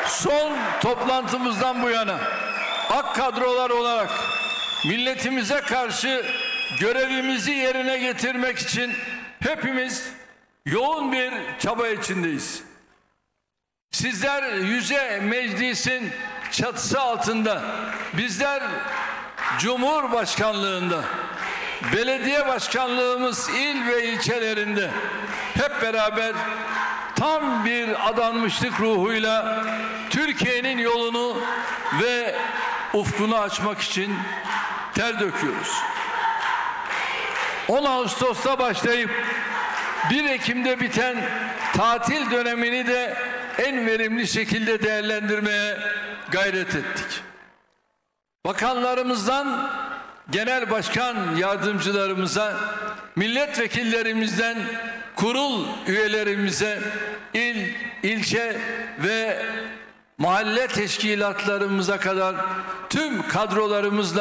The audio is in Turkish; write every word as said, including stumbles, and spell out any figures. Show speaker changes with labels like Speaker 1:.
Speaker 1: Son toplantımızdan bu yana ak kadrolar olarak milletimize karşı görevimizi yerine getirmek için hepimiz yoğun bir çaba içindeyiz. Sizler Yüce Meclis'in çatısı altında, bizler Cumhurbaşkanlığında, belediye başkanlığımız il ve ilçelerinde hep beraber tam bir adanmışlık ruhuyla Türkiye'nin yolunu ve ufkunu açmak için ter döküyoruz. on Ağustos'ta başlayıp bir Ekim'de biten tatil dönemini de en verimli şekilde değerlendirmeye gayret ettik. Bakanlarımızdan genel başkan yardımcılarımıza, milletvekillerimizden kurul üyelerimize, il, ilçe ve mahalle teşkilatlarımıza kadar tüm kadrolarımızla